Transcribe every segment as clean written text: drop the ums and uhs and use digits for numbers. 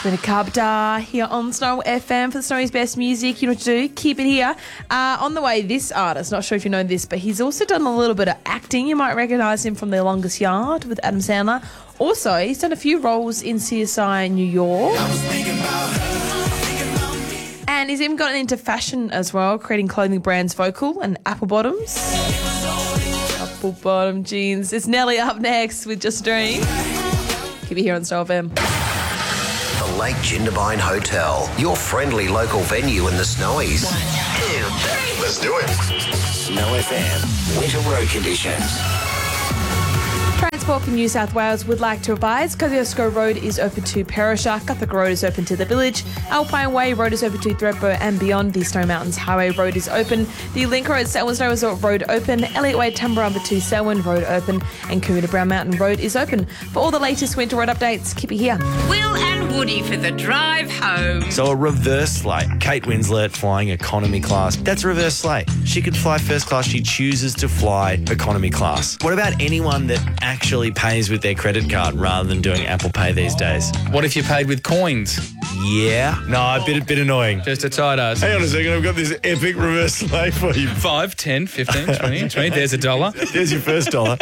Selena Carpenter here on Snow FM for the Snowy's Best Music. You know what to do, keep it here. On the way, this artist, not sure if you know this, but he's also done a little bit of acting. You might recognise him from The Longest Yard with Adam Sandler. Also, he's done a few roles in CSI New York. And he's even gotten into fashion as well, creating clothing brands Vocal and Apple Bottoms. Apple Bottom jeans. It's Nelly up next with Just a Dream. Keep it here on Snow FM. The Lake Jindabyne Hotel, your friendly local venue in the Snowies. 1, 2, 3. Let's do it. Snow FM, winter road conditions. Transport for New South Wales would like to advise Kosciuszko Road is open to Perisher, Guthrie Road is open to the village, Alpine Way Road is open to Thredbo and beyond, the Snow Mountains Highway Road is open, the Link Road Selwyn Snow Resort Road open, Elliott Way Tumbarumba to Selwyn Road open, and Coomera Brown Mountain Road is open. For all the latest winter road updates, keep it here. Will and Woody for the drive home. So a reverse slate. Kate Winslet flying economy class. That's a reverse slate. She could fly first class. She chooses to fly economy class. What about anyone that actually pays with their credit card rather than doing Apple Pay these days? What if you paid with coins? Yeah. No, a bit annoying. Just a tight ass. Hang on a second. I've got this epic reverse slate for you. 5, 10, 15, 20. There's $1. There's your first dollar.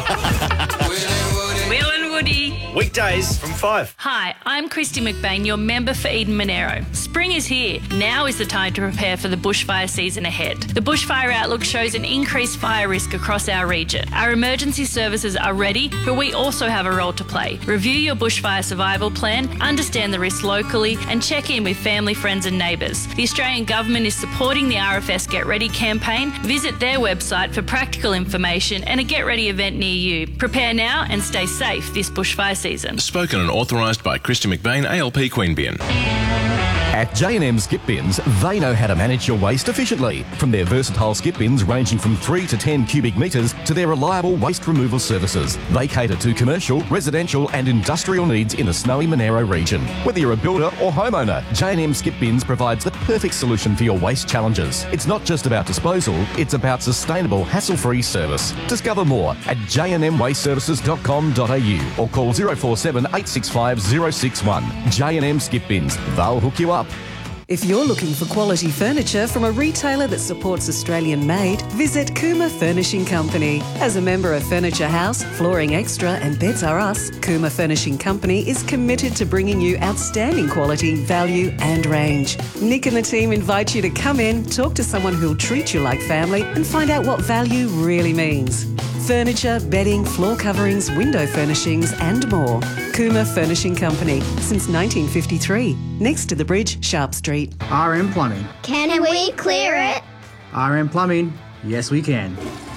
Will and Woody. Weekdays from 5. Hi, I'm Christy McBain, your member for Eden Monero. Spring is here. Now is the time to prepare for the bushfire season ahead. The Bushfire Outlook shows an increased fire risk across our region. Our emergency services are ready, but we also have a role to play. Review your bushfire survival plan, understand the risks locally, and check in with family, friends and neighbours. The Australian Government is supporting the RFS Get Ready campaign. Visit their website for practical information and a Get Ready event near you. Prepare now and stay safe this bushfire season. Spoken and authorised by Christy McBain, ALP Queanbeyan. At J&M Skip Bins, they know how to manage your waste efficiently. From their versatile skip bins ranging from 3 to 10 cubic metres to their reliable waste removal services, they cater to commercial, residential and industrial needs in the snowy Monero region. Whether you're a builder or homeowner, J&M Skip Bins provides the perfect solution for your waste challenges. It's not just about disposal, it's about sustainable, hassle-free service. Discover more at jnmwasteservices.com.au or call 047 865 061. J&M Skip Bins, they'll hook you up. If you're looking for quality furniture from a retailer that supports Australian made, visit Coomera Furnishing Company. As a member of Furniture House, Flooring Extra and Beds R Us, Coomera Furnishing Company is committed to bringing you outstanding quality, value and range. Nick and the team invite you to come in, talk to someone who'll treat you like family and find out what value really means. Furniture, bedding, floor coverings, window furnishings and more. Coomera Furnishing Company, since 1953. Next to the bridge, Sharp Street. RM Plumbing. Can we clear it? RM Plumbing, yes we can.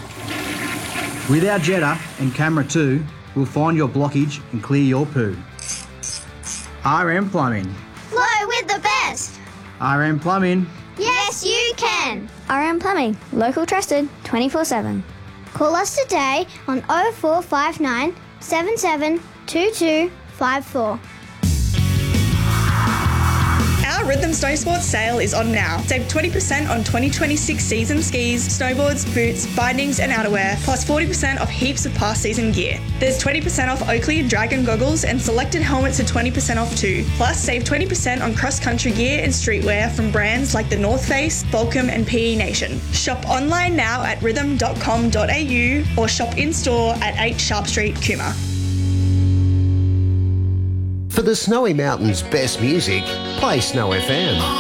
With our Jetta and Camera 2, we'll find your blockage and clear your poo. RM Plumbing. Flow with the best. RM Plumbing. Yes, you can. RM Plumbing, local trusted 24/7. Call us today on 0459 772254. Our Rhythm Snow Sports sale is on now. Save 20% on 2026 season skis, snowboards, boots, bindings and outerwear, plus 40% off heaps of past season gear. There's 20% off Oakley and Dragon goggles and selected helmets are 20% off too. Plus save 20% on cross-country gear and streetwear from brands like the North Face, Volcom and PE Nation. Shop online now at rhythm.com.au or shop in-store at 8 Sharp Street, Coomera. For the Snowy Mountains' best music, play Snow FM.